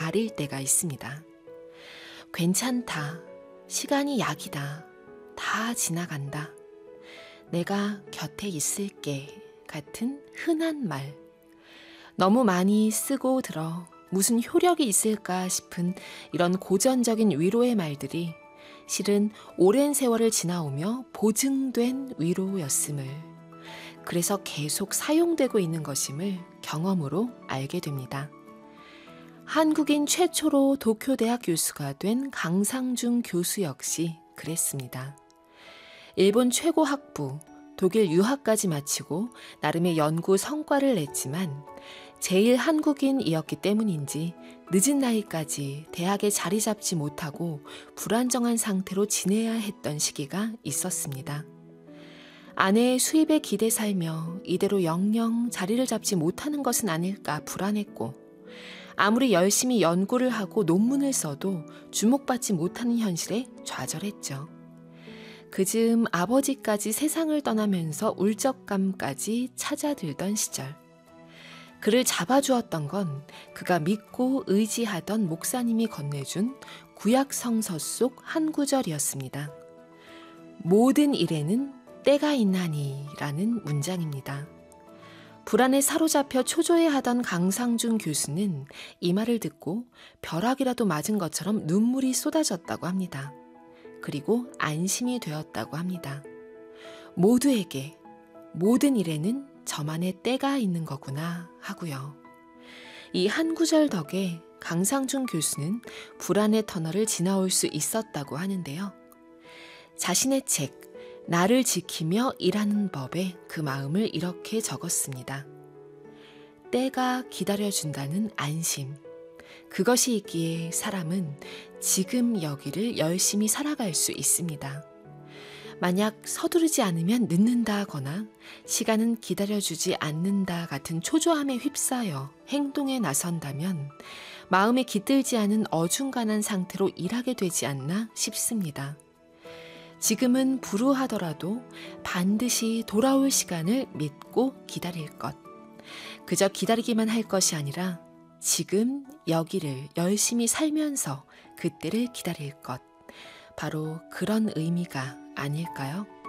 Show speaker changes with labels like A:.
A: 가릴 때가 있습니다. 괜찮다. 시간이 약이다. 다 지나간다. 내가 곁에 있을게. 같은 흔한 말. 너무 많이 쓰고 들어 무슨 효력이 있을까 싶은 이런 고전적인 위로의 말들이 실은 오랜 세월을 지나오며 보증된 위로였음을, 그래서 계속 사용되고 있는 것임을 경험으로 알게 됩니다. 한국인 최초로 도쿄대학 교수가 된 강상중 교수 역시 그랬습니다. 일본 최고 학부, 독일 유학까지 마치고 나름의 연구 성과를 냈지만 제일 한국인이었기 때문인지 늦은 나이까지 대학에 자리 잡지 못하고 불안정한 상태로 지내야 했던 시기가 있었습니다. 아내의 수입에 기대 살며 이대로 영영 자리를 잡지 못하는 것은 아닐까 불안했고, 아무리 열심히 연구를 하고 논문을 써도 주목받지 못하는 현실에 좌절했죠. 그즈음 아버지까지 세상을 떠나면서 울적감까지 찾아들던 시절. 그를 잡아주었던 건 그가 믿고 의지하던 목사님이 건네준 구약성서 속 한 구절이었습니다. 모든 일에는 때가 있나니 라는 문장입니다. 불안에 사로잡혀 초조해하던 강상중 교수는 이 말을 듣고 벼락이라도 맞은 것처럼 눈물이 쏟아졌다고 합니다. 그리고 안심이 되었다고 합니다. 모두에게, 모든 일에는 저만의 때가 있는 거구나 하고요. 이 한 구절 덕에 강상중 교수는 불안의 터널을 지나올 수 있었다고 하는데요. 자신의 책 나를 지키며 일하는 법에 그 마음을 이렇게 적었습니다. 때가 기다려준다는 안심. 그것이 있기에 사람은 지금 여기를 열심히 살아갈 수 있습니다. 만약 서두르지 않으면 늦는다거나 시간은 기다려주지 않는다 같은 초조함에 휩싸여 행동에 나선다면 마음에 깃들지 않은 어중간한 상태로 일하게 되지 않나 싶습니다. 지금은 불우하더라도 반드시 돌아올 시간을 믿고 기다릴 것. 그저 기다리기만 할 것이 아니라 지금 여기를 열심히 살면서 그때를 기다릴 것. 바로 그런 의미가 아닐까요?